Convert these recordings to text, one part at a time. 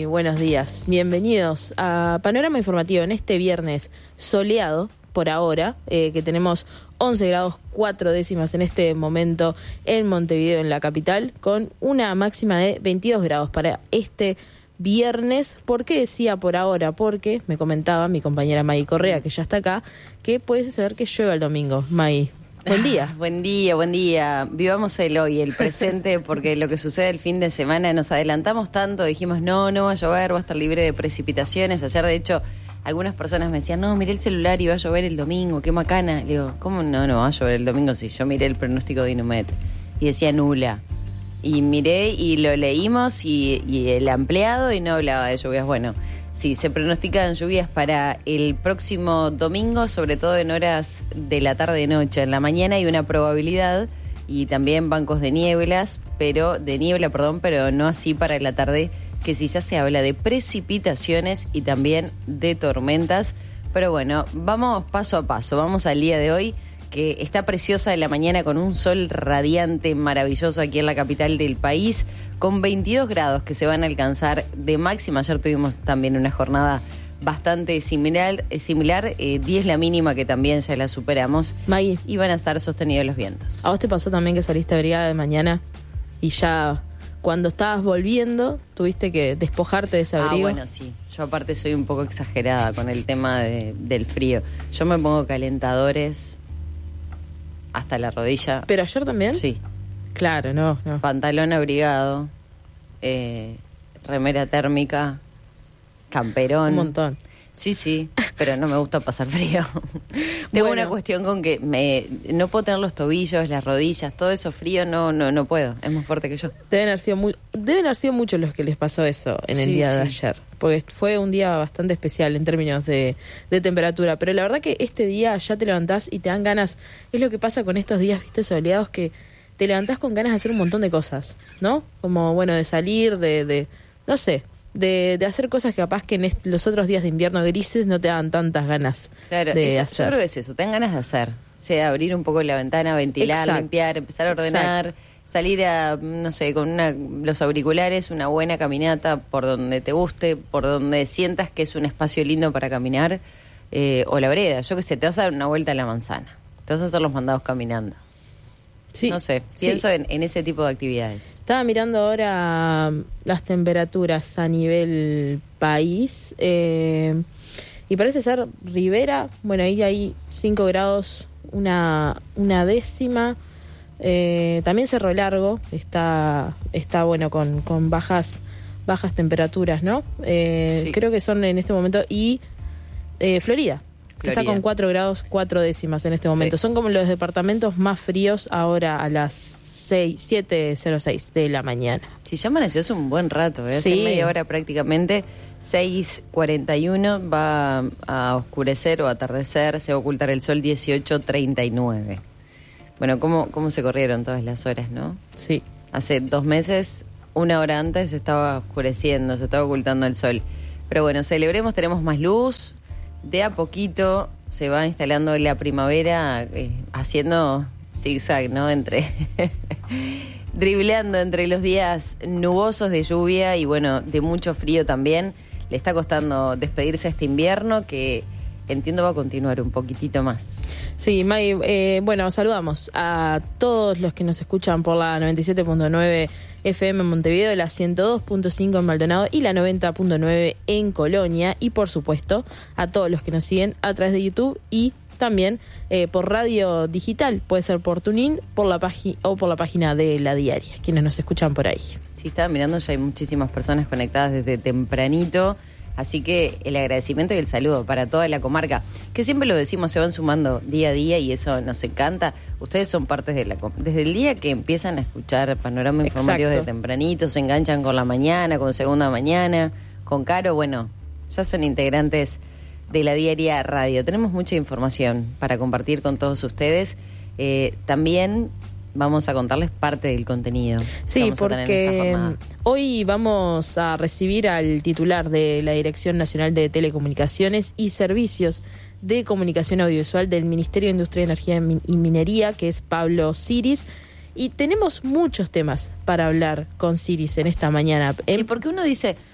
buenos días. Bienvenidos a Panorama Informativo en este viernes soleado, por ahora, que tenemos 11 grados 4 décimas en este momento en Montevideo, en la capital, con una máxima de 22 grados para este viernes. ¿Por qué decía por ahora? Porque me comentaba mi compañera May Correa, que ya está acá, que puede ser que llueva el domingo. May, buen día. Buen día. Vivamos el hoy, el presente, porque lo que sucede el fin de semana, nos adelantamos tanto, dijimos no va a llover, va a estar libre de precipitaciones. Ayer, de hecho, algunas personas me decían, no, miré el celular y va a llover el domingo, qué macana. Le digo, ¿cómo no va a llover el domingo si yo miré el pronóstico de Inumet? Y decía nula. Y miré y lo leímos y el ampliado y no hablaba de lluvias. Bueno, sí, se pronostican lluvias para el próximo domingo, sobre todo en horas de la tarde-noche. En la mañana hay una probabilidad y también bancos de niebla, pero no así para la tarde, que sí ya se habla de precipitaciones y también de tormentas. Pero bueno, vamos paso a paso, vamos al día de hoy, que está preciosa en la mañana con un sol radiante, maravilloso aquí en la capital del país, con 22 grados que se van a alcanzar de máxima. Ayer tuvimos también una jornada bastante similar, 10 la mínima, que también ya la superamos. Maggie, y van a estar sostenidos los vientos. ¿A vos te pasó también que saliste abrigada de mañana y ya cuando estabas volviendo tuviste que despojarte de ese abrigo? Bueno, sí. Yo aparte soy un poco exagerada con el tema del frío. Yo me pongo calentadores hasta la rodilla. ¿Pero ayer también? Sí. Claro, no. Pantalón abrigado, remera térmica, camperón. Un montón. Sí, pero no me gusta pasar frío. Tengo una cuestión con que no puedo tener los tobillos, las rodillas, todo eso frío, no puedo, es más fuerte que yo. Deben haber sido muchos los que les pasó eso en el día de ayer, porque fue un día bastante especial en términos de temperatura, pero la verdad que este día ya te levantás y te dan ganas. Es lo que pasa con estos días, viste, soleados, que te levantás con ganas de hacer un montón de cosas, ¿no? Como, bueno, de salir, no sé, de hacer cosas que capaz que en los otros días de invierno grises no te dan tantas ganas de hacer. Yo creo que es eso, te dan ganas de hacer. O sea, abrir un poco la ventana, ventilar, limpiar, empezar a ordenar, salir a, no sé, con los auriculares, una buena caminata por donde te guste, por donde sientas que es un espacio lindo para caminar, o la vereda. Yo qué sé, te vas a dar una vuelta a la manzana, te vas a hacer los mandados caminando. Sí, no sé, pienso en ese tipo de actividades. Estaba mirando ahora las temperaturas a nivel país y parece ser Rivera, bueno, ahí hay 5 grados, una décima. También Cerro Largo está bueno con bajas temperaturas, ¿no? Sí. Creo que son en este momento. Y Florida. Está con 4 grados 4 décimas en este momento. Sí. Son como los departamentos más fríos ahora a las 7:06 de la mañana. Si ya amaneció hace un buen rato, hace media hora prácticamente. 6:41 va a oscurecer o atardecer, se va a ocultar el sol 18:39. Bueno, ¿cómo se corrieron todas las horas, no? Sí. Hace 2 meses, 1 hora antes, estaba oscureciendo, se estaba ocultando el sol. Pero bueno, celebremos, tenemos más luz. De a poquito se va instalando la primavera, haciendo zigzag, ¿no? Dribleando entre los días nubosos de lluvia y, bueno, de mucho frío también. Le está costando despedirse a este invierno, que entiendo va a continuar un poquitito más. Sí, May, bueno, saludamos a todos los que nos escuchan por la 97.9 FM en Montevideo, la 102.5 en Maldonado y la 90.9 en Colonia. Y, por supuesto, a todos los que nos siguen a través de YouTube y también por radio digital. Puede ser por TuneIn por la página de La Diaria, quienes nos escuchan por ahí. Sí, estaba mirando, ya hay muchísimas personas conectadas desde tempranito. Así que el agradecimiento y el saludo para toda la comarca, que siempre lo decimos, se van sumando día a día y eso nos encanta. Ustedes son partes de desde el día que empiezan a escuchar Panorama Informativo de tempranito, se enganchan con la mañana, con Segunda Mañana, con Caro, bueno, ya son integrantes de La Diaria Radio. Tenemos mucha información para compartir con todos ustedes. También vamos a contarles parte del contenido. Sí, porque hoy vamos a recibir al titular de la Dirección Nacional de Telecomunicaciones y Servicios de Comunicación Audiovisual del Ministerio de Industria, Energía y Minería, que es Pablo Siris. Y tenemos muchos temas para hablar con Siris en esta mañana. Sí, porque uno dice,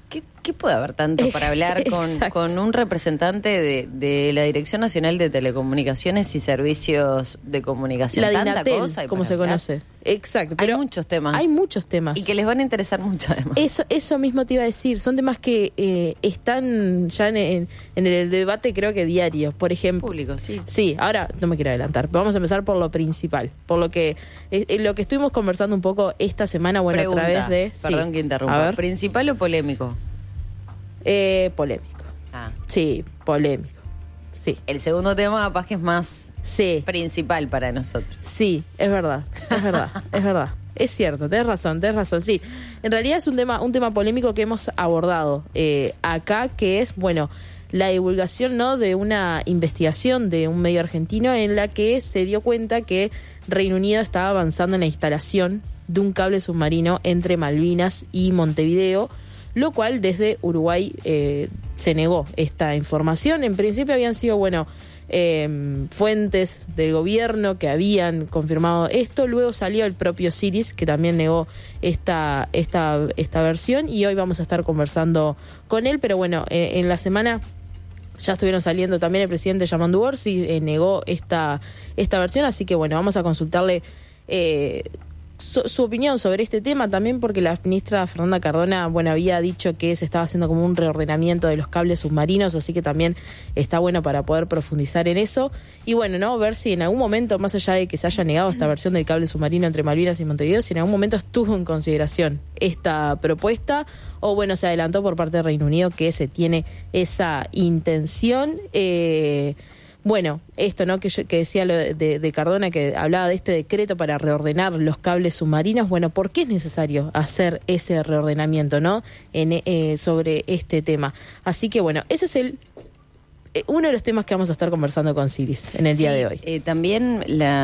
¿Qué puede haber tanto para hablar con un representante de la Dirección Nacional de Telecomunicaciones y Servicios de Comunicación? La Tanta DINATEL, cosa como se conoce. Exacto. Pero hay muchos temas. Hay muchos temas. Y que les van a interesar mucho, además. Eso mismo te iba a decir. Son temas que están ya en el debate, creo que diario. Por ejemplo. Público, sí. Sí, ahora no me quiero adelantar. Vamos a empezar por lo principal. Por lo que estuvimos conversando un poco esta semana, bueno, Pregunta, a través de. Perdón sí, que interrumpa. ¿Principal o polémico? Polémico. Ah. Sí, polémico. Sí. El segundo tema capaz que es más principal para nosotros. Sí, es verdad, es verdad. Es cierto, tenés razón, sí. En realidad es un tema polémico que hemos abordado acá, que es, bueno, la divulgación, ¿no?, de una investigación de un medio argentino en la que se dio cuenta que Reino Unido estaba avanzando en la instalación de un cable submarino entre Malvinas y Montevideo, lo cual desde Uruguay se negó esta información. En principio habían sido, fuentes del gobierno que habían confirmado esto. Luego salió el propio Siris, que también negó esta versión, y hoy vamos a estar conversando con él. Pero bueno, en la semana ya estuvieron saliendo también el presidente Yamandu Orsi, negó esta versión, así que bueno, vamos a consultarle su opinión sobre este tema, también porque la ministra Fernanda Cardona, bueno, había dicho que se estaba haciendo como un reordenamiento de los cables submarinos, así que también está bueno para poder profundizar en eso. Y bueno, ¿no?, ver si en algún momento, más allá de que se haya negado esta versión del cable submarino entre Malvinas y Montevideo, si en algún momento estuvo en consideración esta propuesta, o bueno, se adelantó por parte del Reino Unido que se tiene esa intención. Bueno, esto, ¿no?, que decía lo de Cardona, que hablaba de este decreto para reordenar los cables submarinos. Bueno, ¿por qué es necesario hacer ese reordenamiento, ¿no?, sobre este tema? Así que bueno, ese es uno de los temas que vamos a estar conversando con Siris en el día de hoy. También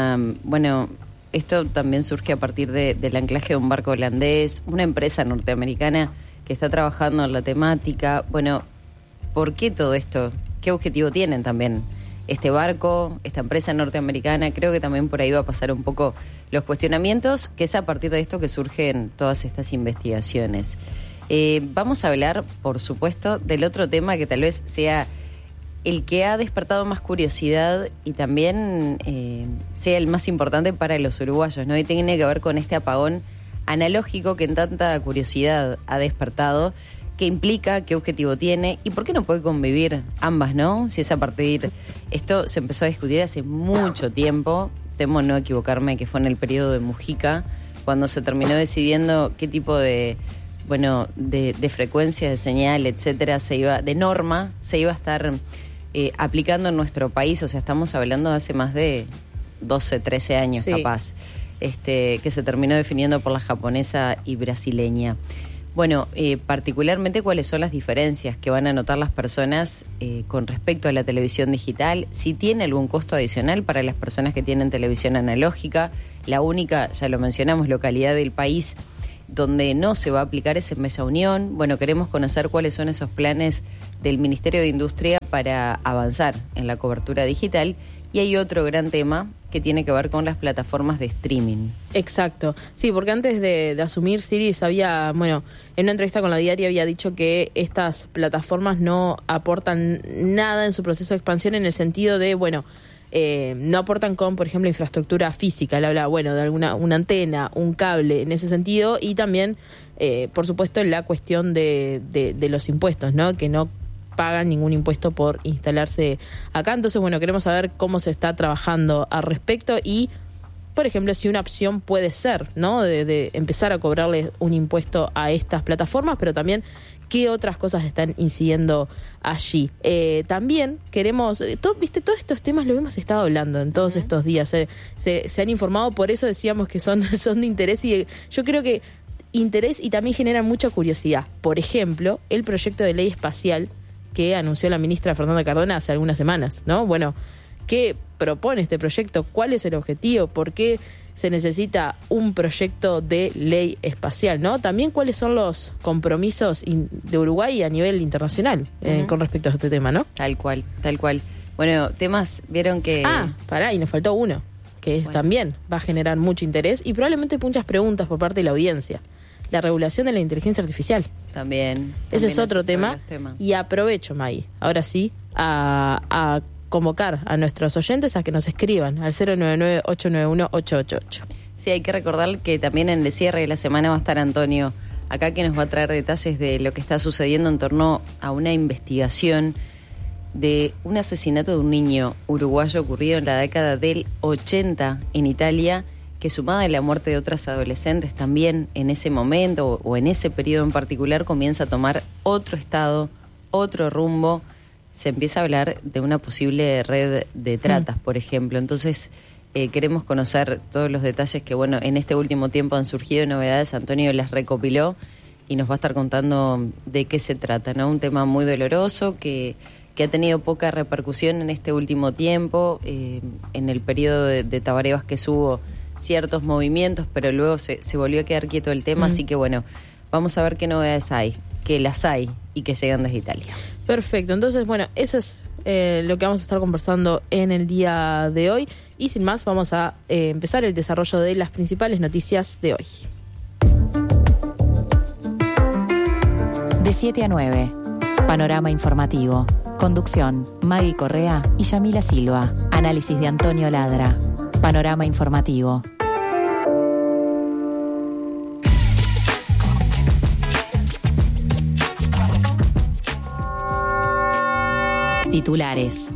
esto también surge a partir del anclaje de un barco holandés, una empresa norteamericana que está trabajando en la temática. Bueno, ¿por qué todo esto? ¿Qué objetivo tienen también este barco, esta empresa norteamericana? Creo que también por ahí va a pasar un poco los cuestionamientos, que es a partir de esto que surgen todas estas investigaciones. Vamos a hablar, por supuesto, del otro tema que tal vez sea el que ha despertado más curiosidad y también sea el más importante para los uruguayos, ¿no? Y tiene que ver con este apagón analógico que en tanta curiosidad ha despertado. ¿Qué implica? ¿Qué objetivo tiene? ¿Y por qué no puede convivir ambas, no? Si es a partir... Esto se empezó a discutir hace mucho tiempo. Temo no equivocarme, que fue en el periodo de Mujica, cuando se terminó decidiendo qué tipo de frecuencia de señal, etcétera, de norma, se iba a estar aplicando en nuestro país. O sea, estamos hablando de hace más de 12, 13 años, sí, capaz, que se terminó definiendo por la japonesa y brasileña. Bueno, particularmente, ¿cuáles son las diferencias que van a notar las personas con respecto a la televisión digital? Si tiene algún costo adicional para las personas que tienen televisión analógica. La única, ya lo mencionamos, localidad del país donde no se va a aplicar es en Mesa Unión. Bueno, queremos conocer cuáles son esos planes del Ministerio de Industria para avanzar en la cobertura digital. Y hay otro gran tema que tiene que ver con las plataformas de streaming. Exacto. Sí, porque antes de asumir Siris había, en una entrevista con La Diaria había dicho que estas plataformas no aportan nada en su proceso de expansión, en el sentido de, no aportan con, por ejemplo, infraestructura física. Él habla, de una antena, un cable, en ese sentido, y también, por supuesto, la cuestión de los impuestos, ¿no?, que no pagan ningún impuesto por instalarse acá. Entonces, queremos saber cómo se está trabajando al respecto y, por ejemplo, si una opción puede ser, ¿no?, de empezar a cobrarle un impuesto a estas plataformas, pero también qué otras cosas están incidiendo allí. También queremos, todos estos temas lo hemos estado hablando en todos estos días, se han informado, por eso decíamos que son de interés, y yo creo que interés y también generan mucha curiosidad. Por ejemplo, el proyecto de ley espacial que anunció la ministra Fernanda Cardona hace algunas semanas, ¿no? ¿Qué propone este proyecto? ¿Cuál es el objetivo? ¿Por qué se necesita un proyecto de ley espacial, ¿no? También cuáles son los compromisos de Uruguay a nivel internacional con respecto a este tema, ¿no? Tal cual. Bueno, temas, vieron que... y nos faltó uno, que también va a generar mucho interés y probablemente muchas preguntas por parte de la audiencia. la regulación de la inteligencia artificial. También Ese es otro tema. Temas. Y aprovecho, May, ahora sí, a convocar a nuestros oyentes a que nos escriban al 099-891-888. Sí, hay que recordar que también en el cierre de la semana va a estar Antonio acá, que nos va a traer detalles de lo que está sucediendo en torno a una investigación de un asesinato de un niño uruguayo ocurrido en la década del 80 en Italia, que sumada a la muerte de otras adolescentes también en ese momento o en ese periodo en particular comienza a tomar otro estado, otro rumbo. Se empieza a hablar de una posible red de tratas, por ejemplo. Entonces queremos conocer todos los detalles que, bueno, en este último tiempo han surgido novedades. Antonio las recopiló y nos va a estar contando de qué se trata, ¿no? Un tema muy doloroso que ha tenido poca repercusión en este último tiempo. En el periodo de Tabaré Vázquez hubo ciertos movimientos, pero luego se volvió a quedar quieto el tema, así que bueno, vamos a ver qué novedades hay, que las hay y que llegan desde Italia. Perfecto, entonces bueno, eso es lo que vamos a estar conversando en el día de hoy y sin más vamos a empezar el desarrollo de las principales noticias de hoy. De 7 a 9, Panorama Informativo. Conducción, Maggie Correa y Yamila Silva. Análisis de Antonio Ladra. Panorama Informativo. Titulares.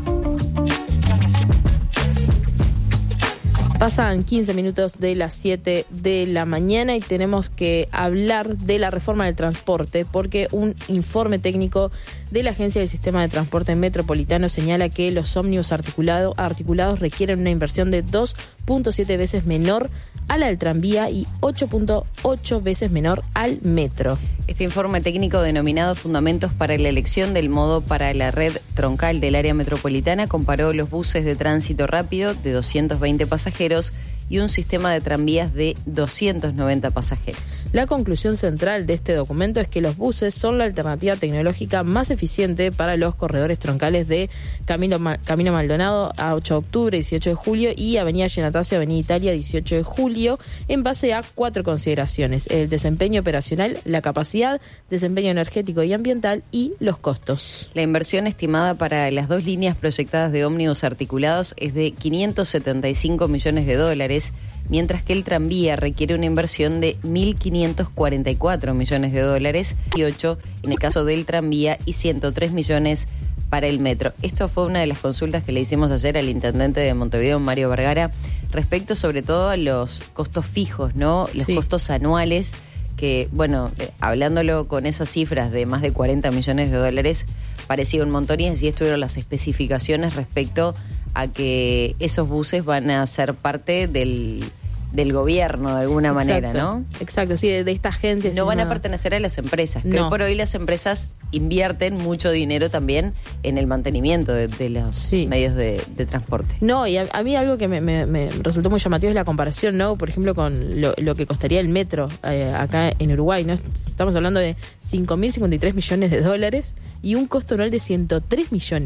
Pasan 15 minutos de las 7 de la mañana y tenemos que hablar de la reforma del transporte porque un informe técnico de la Agencia del Sistema de Transporte Metropolitano señala que los ómnibus articulados requieren una inversión de 2.7 veces menor a la del tranvía y 8.8 veces menor al metro. Este informe técnico denominado Fundamentos para la elección del modo para la red troncal del área metropolitana comparó los buses de tránsito rápido de 220 pasajeros y un sistema de tranvías de 290 pasajeros. La conclusión central de este documento es que los buses son la alternativa tecnológica más eficiente para los corredores troncales de Camino Maldonado a 8 de octubre, 18 de julio y Avenida Giannattasio, Avenida Italia, 18 de julio, en base a 4 consideraciones: el desempeño operacional, la capacidad, desempeño energético y ambiental y los costos. La inversión estimada para las 2 líneas proyectadas de ómnibus articulados es de $575 millones, mientras que el tranvía requiere una inversión de $1.544 millones, y 8 en el caso del tranvía y 103 millones para el metro. Esto fue una de las consultas que le hicimos ayer al intendente de Montevideo, Mario Vergara, respecto sobre todo a los costos fijos, ¿no? Los costos anuales, que, bueno, hablándolo con esas cifras de más de $40 millones, parecía un montón, y así estuvieron las especificaciones respecto a que esos buses van a ser parte del gobierno de alguna manera, ¿no? Exacto, sí, de esta agencia. No van a pertenecer a las empresas, que hoy por hoy las empresas invierten mucho dinero también en el mantenimiento de los medios de transporte. No, y a mí algo que me resultó muy llamativo es la comparación, ¿no? Por ejemplo, con lo que costaría el metro acá en Uruguay, ¿no? Estamos hablando de $5.053 millones y un costo anual de 103 millones.